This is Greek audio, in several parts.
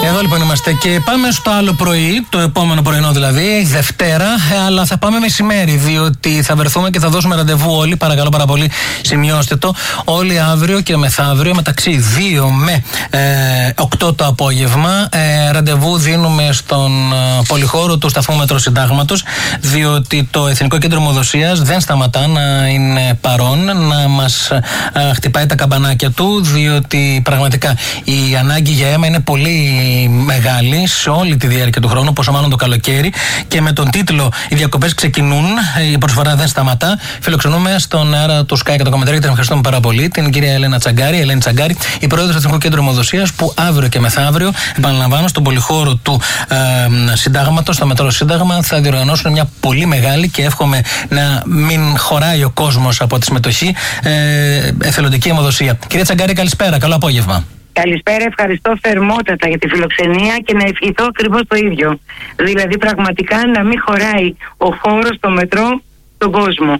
Εδώ λοιπόν είμαστε και πάμε στο άλλο πρωί, το επόμενο πρωινό δηλαδή, Δευτέρα, αλλά θα πάμε μεσημέρι, διότι θα βρεθούμε και θα δώσουμε ραντεβού όλοι, παρακαλώ πάρα πολύ, σημειώστε το, όλοι αύριο και μεθαύριο μεταξύ 2 με 8 το απόγευμα. Ραντεβού δίνουμε στον πολυχώρο του Σταθμού Μετρό Συντάγματος, διότι το Εθνικό Κέντρο Αιμοδοσίας δεν σταματά να είναι παρόν, να μας χτυπάει τα καμπανάκια του, διότι πραγματικά η ανάγκη για αίμα είναι πολύ μεγάλη σε όλη τη διάρκεια του χρόνου, πόσο μάλλον το καλοκαίρι, και με τον τίτλο «Οι διακοπές ξεκινούν, η προσφορά δεν σταματά», φιλοξενούμε στον αέρα του Sky και το Κομμεντρέκι, την ευχαριστούμε πάρα πολύ, την κυρία Ελένη Τσαγκάρη, η πρόεδρος του Εθνικού Κέντρου Αιμοδοσίας, που αύριο και μεθαύριο, επαναλαμβάνω, στον πολυχώρο του Συντάγματος, στο Μετρό Σύνταγμα, θα διοργανώσουν μια πολύ μεγάλη και εύχομαι να μην χωράει ο κόσμος από τη συμμετοχή εθελοντική αιμοδοσία. Κυρία Τσαγκάρη, καλησπέρα, καλό απόγευμα. Καλησπέρα, ευχαριστώ θερμότατα για τη φιλοξενία και να ευχηθώ ακριβώς το ίδιο. Δηλαδή, πραγματικά να μην χωράει ο χώρος στο μετρό στον κόσμο.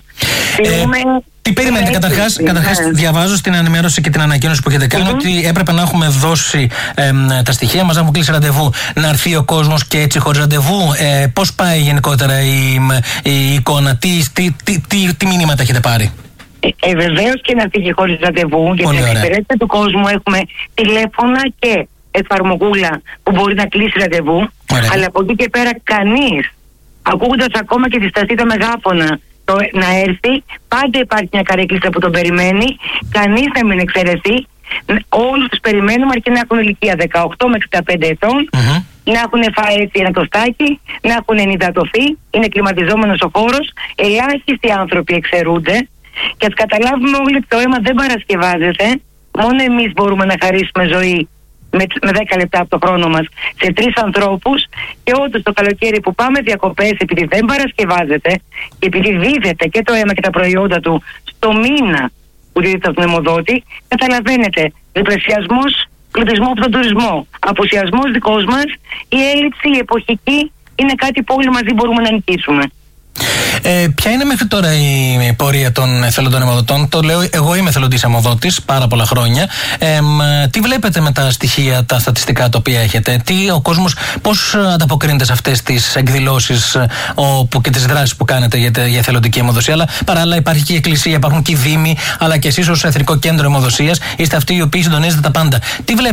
Τι περιμένετε, καταρχάς διαβάζω στην ενημέρωση και την ανακοίνωση που έχετε κάνει ότι έπρεπε να έχουμε δώσει τα στοιχεία μας, να έχουμε κλείσει ραντεβού, να έρθει ο κόσμος και έτσι χωρίς ραντεβού. Πώς πάει γενικότερα η εικόνα, τι μηνύματα έχετε πάρει? Βεβαίως και να φύγει χωρίς ραντεβού, για την εξυπηρέτηση του κόσμου έχουμε τηλέφωνα και εφαρμογούλα που μπορεί να κλείσει ραντεβού. Ωραία. Αλλά από εκεί και πέρα κανείς, ακούγοντας ακόμα και τη σταστή τα μεγάφωνα, να έρθει, πάντα υπάρχει μια καρέκλισσα που τον περιμένει, κανείς να μην εξαιρεθεί. Όλους τους περιμένουμε, αρκεί να έχουν ηλικία 18 με 65 ετών, να έχουν φάει έτσι ένα τοστάκι, να έχουν ενυδατωθεί, είναι κλιματιζόμενος ο χώρος, ελάχιστοι άνθρωποι εξαιρούνται. Και ας καταλάβουμε όλοι ότι το αίμα δεν παρασκευάζεται. Μόνο εμείς μπορούμε να χαρίσουμε ζωή με 10 λεπτά από το χρόνο μας σε 3 ανθρώπους. Και όντως το καλοκαίρι που πάμε διακοπές, επειδή δεν παρασκευάζεται και επειδή δίδεται και το αίμα και τα προϊόντα του στο μήνα που δίδεται από τον αιμοδότη, καταλαβαίνετε, διπλασιασμός πληθυσμού από τον τουρισμό, απουσιασμός δικός μας, η έλλειψη η εποχική είναι κάτι που όλοι μαζί μπορούμε να νικήσουμε. Ποια είναι μέχρι τώρα η πορεία των εθελοντών αιμοδοτών? Το λέω, εγώ είμαι εθελοντής αιμοδότης πάρα πολλά χρόνια. Τι βλέπετε με τα στοιχεία, τα στατιστικά τα οποία έχετε? Ο κόσμος πώς ανταποκρίνεται σε αυτές τις εκδηλώσεις και τις δράσεις που κάνετε για εθελοντική αιμοδοσία? Αλλά παράλληλα υπάρχει και η Εκκλησία, υπάρχουν και οι Δήμοι, αλλά και εσείς ως Εθνικό Κέντρο Αιμοδοσίας είστε αυτοί οι οποίοι συντονίζετε τα πάντα. Τι βλέπετε